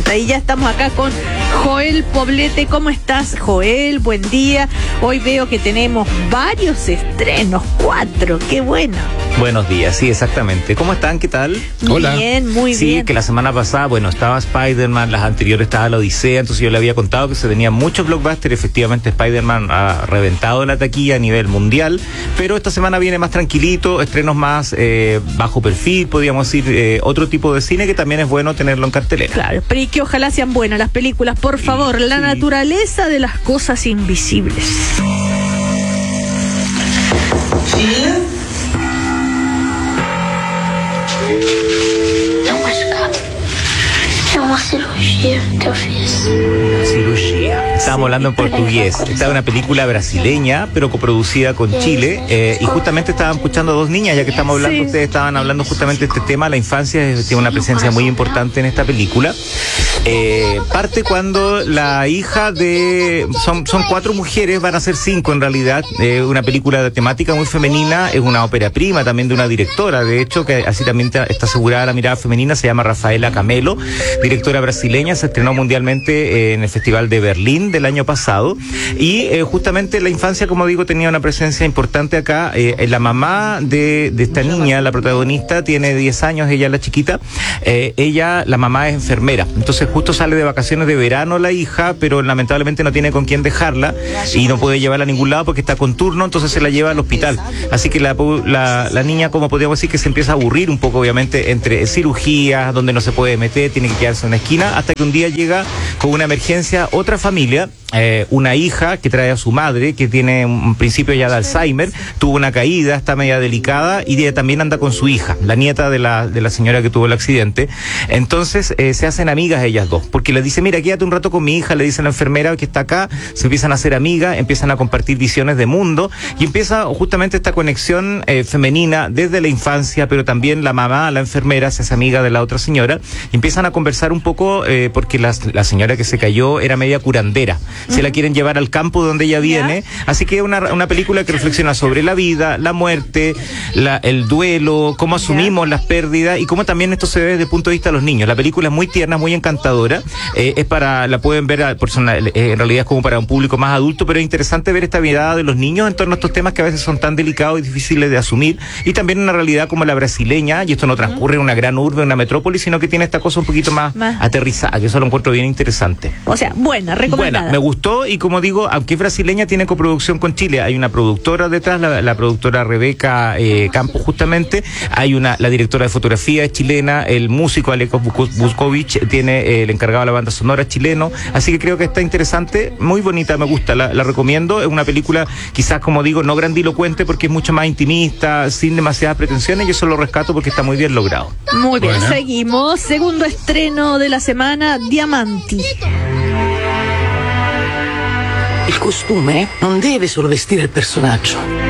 gusta. Y ya estamos acá con Joel Poblete. ¿Cómo estás, Joel? Buen día. Hoy veo que tenemos varios estrenos, 4. ¡Qué bueno! Buenos días, sí, exactamente. ¿Cómo están? ¿Qué tal? Hola. Bien, muy bien. Sí, que la semana pasada, estaba Spider-Man, las anteriores estaba la Odisea, entonces yo le había contado que se tenían muchos blockbusters. Efectivamente, Spider-Man ha reventado la taquilla a nivel mundial, pero esta semana viene más tranquilito, estrenos más bajo perfil, podríamos decir, otro tipo de cine que también es bueno tenerlo en cartelera. Claro, pero y que ojalá sean buenas las películas, por favor. Sí. La naturaleza de las cosas invisibles. ¿Sí? É uma cirurgia que eu fiz. Cirugía. Estábamos hablando en portugués. Esta es una película brasileña, pero coproducida con Chile. Y justamente estaban escuchando a dos niñas, ya que estamos hablando, ustedes estaban hablando justamente de este tema. La infancia tiene una presencia muy importante en esta película. Parte cuando la hija de... Son 4 mujeres, van a ser 5 en realidad. Una película de temática muy femenina, es una ópera prima también de una directora, de hecho, que así también está asegurada la mirada femenina, se llama Rafaela Camelo, directora brasileña, se estrenó mundialmente en el Festival de Berlín del año pasado. Y justamente la infancia, como digo, tenía una presencia importante acá. La mamá de esta niña, la protagonista, tiene 10 años, ella es la chiquita. La mamá es enfermera, entonces justo sale de vacaciones de verano la hija, pero lamentablemente no tiene con quién dejarla y no puede llevarla a ningún lado porque está con turno, entonces se la lleva al hospital. Así que la niña, como podríamos decir, que se empieza a aburrir un poco, obviamente, entre cirugías, donde no se puede meter, tiene que quedarse en una esquina, hasta que un día llega con una emergencia otra familia, una hija que trae a su madre, que tiene un principio ya de Alzheimer, tuvo una caída, está media delicada, y ella también anda con su hija, la nieta de la señora que tuvo el accidente. Entonces se hacen amigas ellas dos, porque le dice, mira, quédate un rato con mi hija, le dice la enfermera que está acá, se empiezan a hacer amigas, empiezan a compartir visiones de mundo, y empieza justamente esta conexión femenina desde la infancia, pero también la mamá, la enfermera, se hace amiga de la otra señora, y empiezan a conversar un poco, porque la señora que se cayó era media curandera, se la quieren llevar al campo donde ella viene, así que es una película que reflexiona sobre la vida, la muerte, el duelo, cómo asumimos las pérdidas, y cómo también esto se ve desde el punto de vista de los niños. La película es muy tierna, muy encantadora, la pueden ver en realidad es como para un público más adulto, pero es interesante ver esta mirada de los niños en torno a estos temas que a veces son tan delicados y difíciles de asumir, y también una realidad como la brasileña, y esto no transcurre en una gran urbe, en una metrópoli, sino que tiene esta cosa un poquito más aterrizada, que eso lo encuentro bien interesante. O sea, recomendada. Buena, me gustó, y como digo, aunque es brasileña, tiene coproducción con Chile. Hay una productora detrás, la productora Rebeca Campos, justamente. Hay la directora de fotografía es chilena, el músico Aleko Buskovich tiene el encargado de la banda sonora chileno, así que creo que está interesante, muy bonita, me gusta, la recomiendo. Es una película, quizás, como digo, no grandilocuente, porque es mucho más intimista, sin demasiadas pretensiones, y eso lo rescato porque está muy bien logrado. Muy bien, seguimos. Segundo estreno de la semana, Diamanti. Il costume non deve solo vestire il personaggio.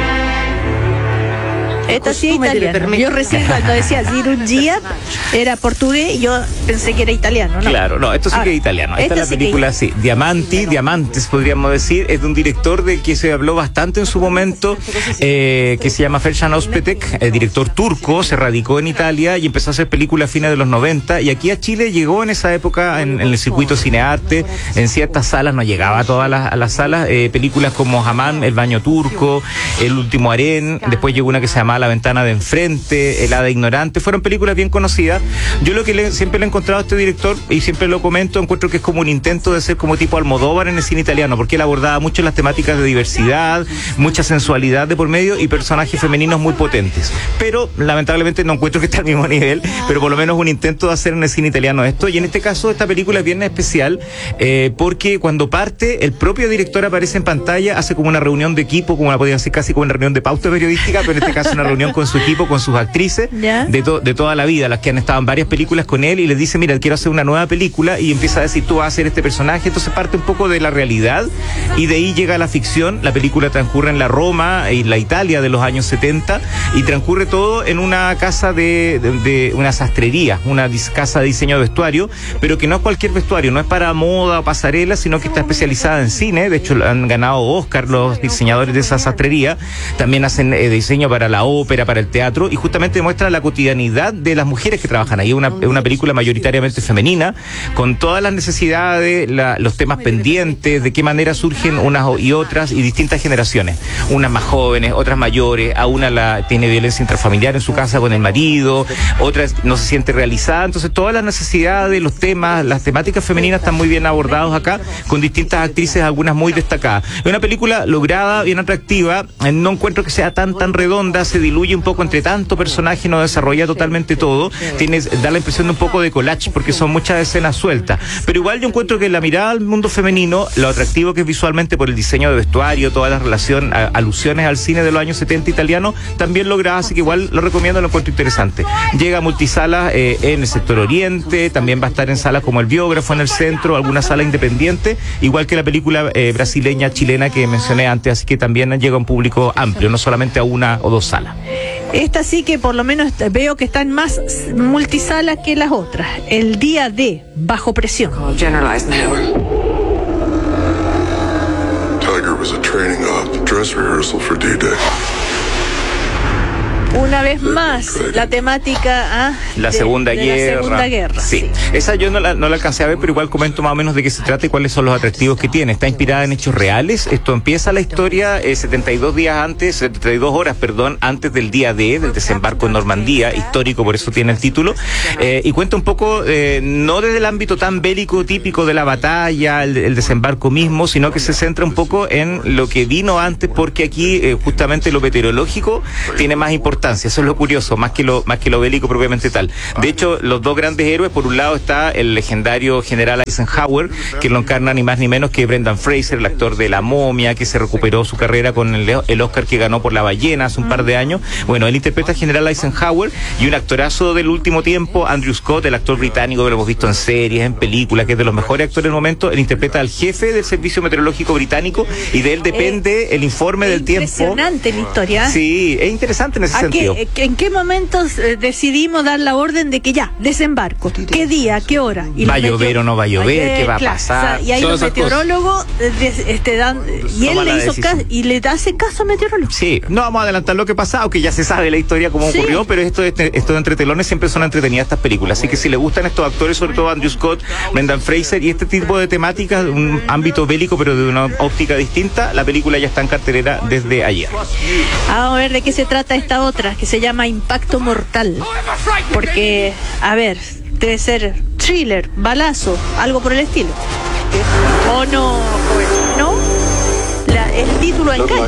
Esta sí es italiana. Yo recién cuando decía cirugía era portugués y yo pensé que era italiano, ¿no? Claro, no, esto sí que es italiano. Esta es la película, sí, Diamantes, podríamos decir, es de un director de que se habló bastante en su momento, que se llama Fercan Özpetek, director turco, se radicó en Italia y empezó a hacer películas a fines de los 90, y aquí a Chile llegó en esa época en el circuito cinearte, en ciertas salas, no llegaba a todas las salas, películas como Hamam, El baño turco, El último harén, después llegó una que se llamaba La ventana de enfrente, El hada ignorante, fueron películas bien conocidas. Yo lo que siempre le he encontrado a este director, y siempre lo comento, encuentro que es como un intento de ser como tipo Almodóvar en el cine italiano, porque él abordaba mucho las temáticas de diversidad, mucha sensualidad de por medio y personajes femeninos muy potentes, pero lamentablemente no encuentro que esté al mismo nivel, pero por lo menos un intento de hacer en el cine italiano esto. Y en este caso esta película es bien especial, porque cuando parte el propio director aparece en pantalla, hace como una reunión de equipo, como la podrían decir casi como una reunión de pauta periodística, pero en este caso una reunión con su equipo, con sus actrices de toda la vida, las que han estado en varias películas con él, y les dice, mira, quiero hacer una nueva película, y empieza a decir, tú vas a hacer este personaje. Entonces parte un poco de la realidad y de ahí llega la ficción. La película transcurre en la Roma y la Italia de los años 70, y transcurre todo en una casa de una sastrería, una casa de diseño de vestuario, pero que no es cualquier vestuario, no es para moda o pasarela, sino que está especializada en cine. De hecho han ganado Oscar los diseñadores de esa sastrería, también hacen diseño para la ópera, para el teatro, y justamente muestra la cotidianidad de las mujeres que trabajan ahí. Es una película mayoritariamente femenina, con todas las necesidades, los temas pendientes, de qué manera surgen unas y otras, y distintas generaciones. Unas más jóvenes, otras mayores, a una tiene violencia intrafamiliar en su casa con el marido, otras no se siente realizada. Entonces todas las necesidades, los temas, las temáticas femeninas están muy bien abordados acá, con distintas actrices, algunas muy destacadas. Es una película lograda, bien atractiva. No encuentro que sea tan redonda, se diluye un poco entre tanto personaje, no desarrolla totalmente todo, da la impresión de un poco de collage, porque son muchas escenas sueltas, pero igual yo encuentro que la mirada al mundo femenino, lo atractivo que es visualmente por el diseño de vestuario, toda la relación, alusiones al cine de los años 70 italiano, también lograda, así que igual lo recomiendo, lo encuentro interesante. Llega a multisalas en el sector oriente, también va a estar en salas como El Biógrafo en el centro, alguna sala independiente, igual que la película brasileña, chilena que mencioné antes, así que también llega a un público amplio, no solamente a una o dos salas. Esta sí que por lo menos veo que están más multisalas que las otras. El Día D, Bajo Presión. Tiger was a training op, dress rehearsal for D-Day. Una vez más, la temática la Segunda Guerra. La Segunda Guerra. Sí. Esa yo no la alcancé a ver, pero igual comento más o menos de qué se trata y cuáles son los atractivos que tiene. Está inspirada en hechos reales. Esto empieza la historia 72 horas, antes del día D, del desembarco en Normandía, histórico, por eso tiene el título. Y cuenta un poco, no desde el ámbito tan bélico típico de la batalla, el desembarco mismo, sino que se centra un poco en lo que vino antes, porque aquí justamente lo meteorológico tiene más importancia. Eso es lo curioso, más que lo bélico propiamente tal. De hecho, los dos grandes héroes, por un lado está el legendario general Eisenhower, que lo encarna ni más ni menos que Brendan Fraser, el actor de La Momia, que se recuperó su carrera con el Oscar que ganó por La Ballena hace un par de años. Bueno, él interpreta al general Eisenhower, y un actorazo del último tiempo, Andrew Scott, el actor británico que lo hemos visto en series, en películas, que es de los mejores actores del momento. Él interpreta al jefe del Servicio Meteorológico Británico, y de él depende el informe del tiempo. Impresionante la historia. Sí, es interesante en ese sentido. ¿En qué momentos decidimos dar la orden de que ya, desembarco? ¿Qué día? ¿Qué hora? Y ¿va a llover o no va a llover? ¿Qué va a pasar? O sea, y ahí los meteorólogos dan, y él le hizo caso, y le hace caso a meteorólogos. Sí, no vamos a adelantar lo que pasa, aunque ya se sabe la historia cómo ocurrió, pero esto de entretelones siempre son entretenidas estas películas, así que si le gustan estos actores, sobre todo Andrew Scott, Brendan Fraser, y este tipo de temáticas, un ámbito bélico pero de una óptica distinta, la película ya está en cartelera desde ayer. Vamos a ver de qué se trata esta otra, que se llama Impacto Mortal, porque, a ver, debe ser thriller, balazo, algo por el estilo. ¿O no? ¿No? El título engaña.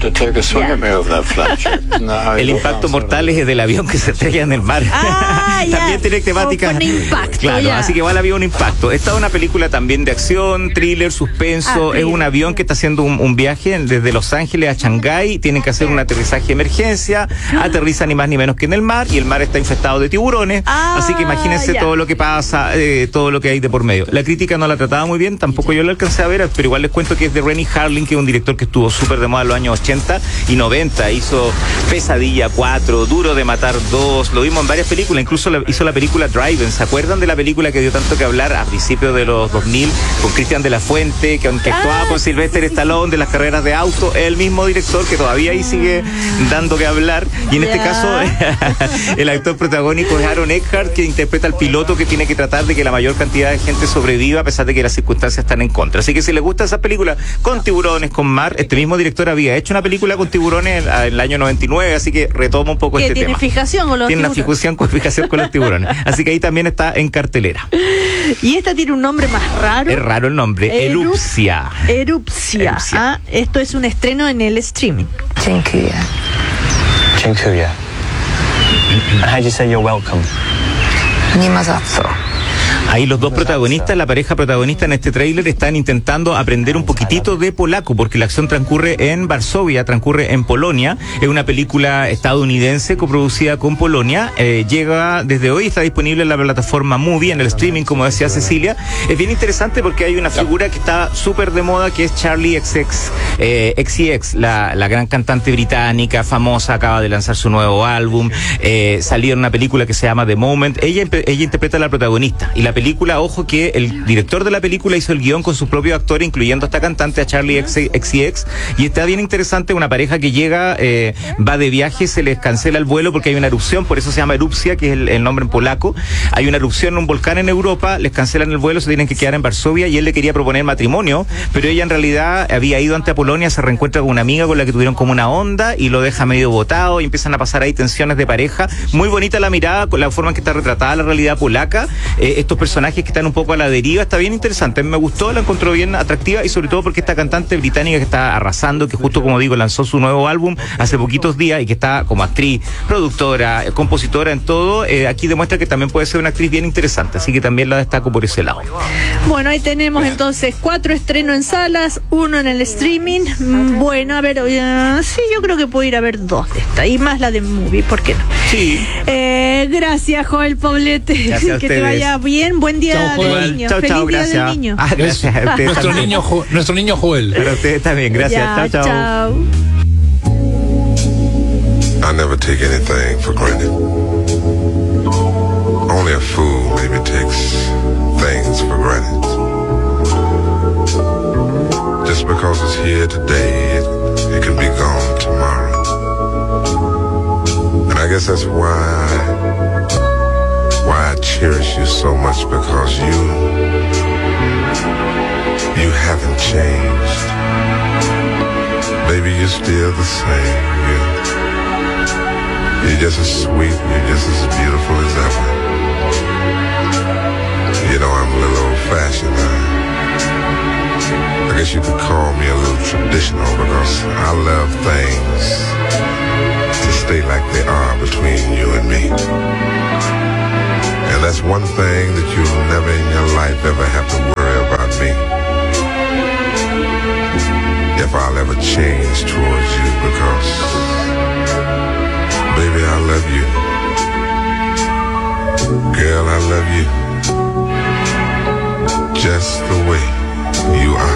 El impacto mortal es del avión que se estrella en el mar. También tiene temática. Con impacto, claro, así que igual había un impacto. Esta es una película también de acción, thriller, suspenso. Es un avión que está haciendo un viaje desde Los Ángeles a Shanghái. Tienen que hacer un aterrizaje de emergencia. Aterriza ni más ni menos que en el mar, y el mar está infestado de tiburones. Así que imagínense todo lo que pasa, todo lo que hay de por medio. La crítica no la trataba muy bien, tampoco yo la alcancé a ver, pero igual les cuento que es de Rennie Harlin, que es un director que estuvo súper de moda en los años 80 y 90. Hizo Pesadilla 4, Duro de Matar 2, lo vimos en varias películas, incluso hizo la película Driven. ¿Se acuerdan de la película que dio tanto que hablar a principios de los 2000 con Cristian de la Fuente, que actuaba con Sylvester Stallone, de las carreras de auto? Es el mismo director que todavía ahí sigue dando que hablar, y en este caso el actor protagónico es Aaron Eckhart, que interpreta al piloto que tiene que tratar de que la mayor cantidad de gente sobreviva a pesar de que las circunstancias están en contra. Así que si les gusta esa película con tiburones, con mar, este mismo director había hecho una película con tiburones en el año 99, así que retoma un poco este tema. ¿Tiene fijación con los tiburones? Tiene una fijación con los tiburones. Así que ahí también está en cartelera. Y esta tiene un nombre más raro. Es raro el nombre, Erupcia. Erupcia. Esto es un estreno en el streaming. Dziękuję. And how do you say you're welcome? Nie ma za co. Ahí los dos protagonistas, la pareja protagonista en este tráiler, están intentando aprender un poquitito de polaco, porque la acción transcurre en Varsovia, transcurre en Polonia. Es una película estadounidense coproducida con Polonia. Llega desde hoy, está disponible en la plataforma Movie, en el streaming, como decía Cecilia. Es bien interesante porque hay una figura que está súper de moda, que es Charlie XCX, la gran cantante británica, famosa, acaba de lanzar su nuevo álbum. Salió en una película que se llama The Moment. Ella interpreta a la protagonista, y la película, ojo que el director de la película hizo el guión con sus propios actores, incluyendo a esta cantante, a Charlie XCX, y está bien interesante, una pareja que llega, va de viaje, se les cancela el vuelo porque hay una erupción, por eso se llama erupcia, que es el nombre en polaco. Hay una erupción en un volcán en Europa, les cancelan el vuelo, se tienen que quedar en Varsovia, y él le quería proponer matrimonio, pero ella en realidad había ido ante a Polonia, se reencuentra con una amiga con la que tuvieron como una onda y lo deja medio botado y empiezan a pasar ahí tensiones de pareja. Muy bonita la mirada, con la forma en que está retratada la realidad polaca, estos personajes que están un poco a la deriva, está bien interesante, me gustó, la encontró bien atractiva, y sobre todo porque esta cantante británica que está arrasando, que justo como digo lanzó su nuevo álbum hace poquitos días y que está como actriz, productora, compositora en todo, aquí demuestra que también puede ser una actriz bien interesante, así que también la destaco por ese lado. Bueno, ahí tenemos entonces 4 estrenos en salas, 1 en el streaming. Bueno, a ver, sí, yo creo que puedo ir a ver 2 de estas, y más la de Movie, ¿por qué no? Sí. Gracias, Joel Poblete. Gracias que te vaya bien, buen día chao, del Joel. niño. Chao, Feliz chao, día gracias. del niño. Gracias a ustedes también. Nuestro niño Joel. Para ustedes también, gracias. Ya, Chao, chao. chao. I never take anything for granted. Only a fool maybe takes things for granted. Just because it's here today, it can be gone tomorrow. And I guess that's why I cherish you so much, because you haven't changed. Baby, you're still the same. You're just as sweet, you're just as beautiful as ever. You know, I'm a little old-fashioned. I guess you could call me a little traditional, because I love things to stay like they are between you and me. And that's one thing that you'll never in your life ever have to worry about me. If I'll ever change towards you, because baby, I love you. Girl, I love you. Just the way you are.